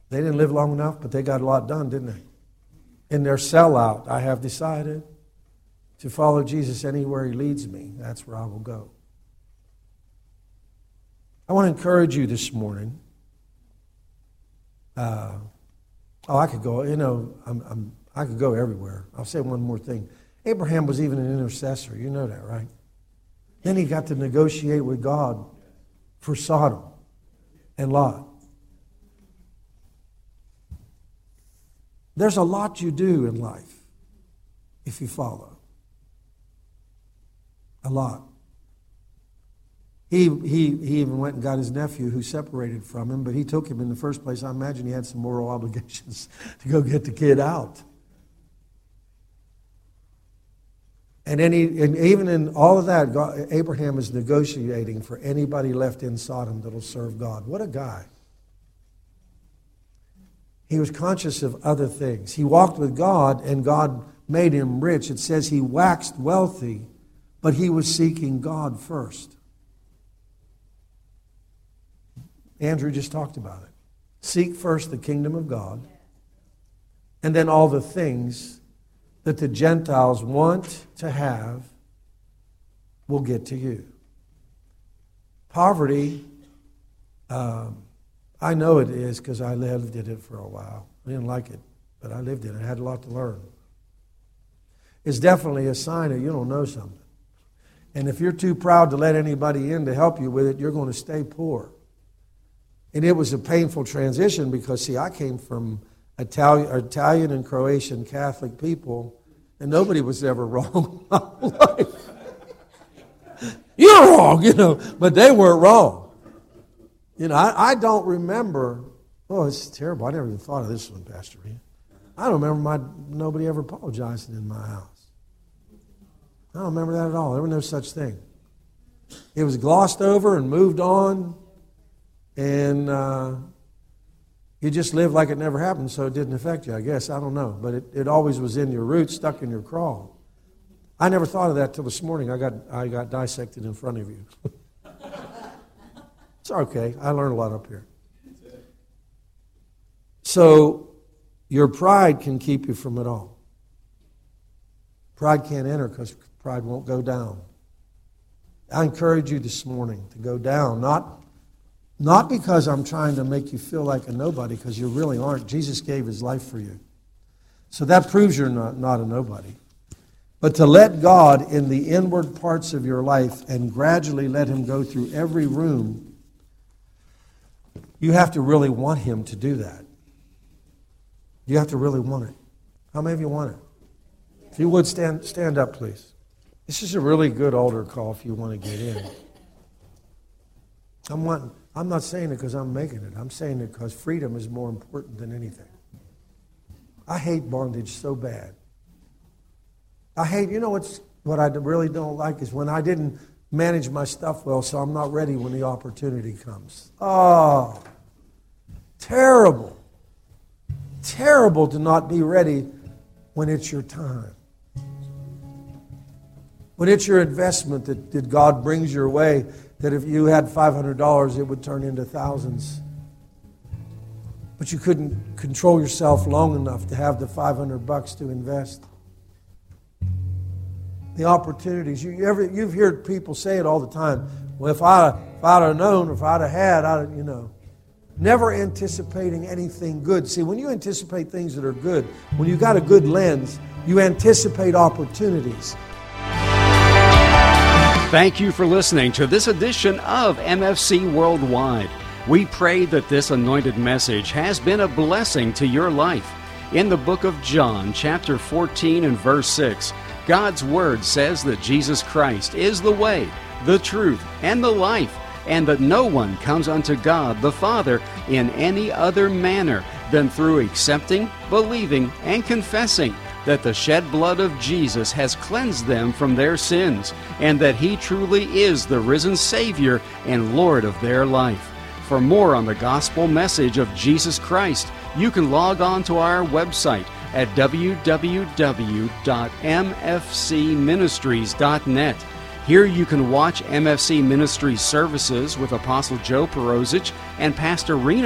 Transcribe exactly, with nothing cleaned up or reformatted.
They didn't live long enough, but they got a lot done, didn't they? In their sellout, I have decided to follow Jesus anywhere he leads me. That's where I will go. I want to encourage you this morning. Uh, oh, I could go, you know, I'm, I'm, I could go everywhere. I'll say one more thing. Abraham was even an intercessor. You know that, right? Then he got to negotiate with God for Sodom and Lot. There's a lot you do in life if you follow. A lot. He, he, he even went and got his nephew who separated from him, but he took him in the first place. I imagine he had some moral obligations to go get the kid out. And, then he, and even in all of that, God, Abraham is negotiating for anybody left in Sodom that will serve God. What a guy. He was conscious of other things. He walked with God, and God made him rich. It says he waxed wealthy, but he was seeking God first. Andrew just talked about it. Seek first the kingdom of God, and then all the things that the Gentiles want to have will get to you. Poverty, um, I know it is because I lived in it for a while. I didn't like it, but I lived in it. I had a lot to learn. It's definitely a sign that you don't know something. And if you're too proud to let anybody in to help you with it, you're going to stay poor. And it was a painful transition because, see, I came from Italian, Italian and Croatian Catholic people, and nobody was ever wrong in my life. You're wrong, you know, but they weren't wrong. You know, I, I don't remember, oh, it's terrible. I never even thought of this one, Pastor Ian. I don't remember my nobody ever apologizing in my house. I don't remember that at all. There was no such thing. It was glossed over and moved on, and uh, you just lived like it never happened, so it didn't affect you, I guess. I don't know. But it, it always was in your roots, stuck in your craw. I never thought of that till this morning. I got I got dissected in front of you. It's okay. I learned a lot up here. So your pride can keep you from it all. Pride can't enter because pride won't go down. I encourage you this morning to go down, not, not because I'm trying to make you feel like a nobody, because you really aren't. Jesus gave his life for you. So that proves you're not, not a nobody. But to let God in the inward parts of your life and gradually let him go through every room, you have to really want him to do that. You have to really want it. How many of you want it? If you would, stand stand up, please. This is a really good altar call if you want to get in. I'm, wanting, I'm not saying it because I'm making it. I'm saying it because freedom is more important than anything. I hate bondage so bad. I hate, you know what's, what I really don't like is when I didn't manage my stuff well, so I'm not ready when the opportunity comes. Oh, terrible. Terrible to not be ready when it's your time. When it's your investment that, that God brings your way, that if you had five hundred dollars, it would turn into thousands. But you couldn't control yourself long enough to have the five hundred bucks to invest. The opportunities. You, you ever, you've heard people say it all the time. Well, if, I, if I'd have known, if I'd have had, I'd, you know. Never anticipating anything good. See, when you anticipate things that are good, when you got a good lens, you anticipate opportunities. Thank you for listening to this edition of M F C Worldwide. We pray that this anointed message has been a blessing to your life. In the book of John, chapter fourteen and verse six, God's Word says that Jesus Christ is the way, the truth, and the life, and that no one comes unto God the Father in any other manner than through accepting, believing, and confessing that the shed blood of Jesus has cleansed them from their sins, and that He truly is the risen Savior and Lord of their life. For more on the gospel message of Jesus Christ, you can log on to our website at w w w dot m f c ministries dot net. Here you can watch M F C Ministries services with Apostle Joe Perosic and Pastor Rena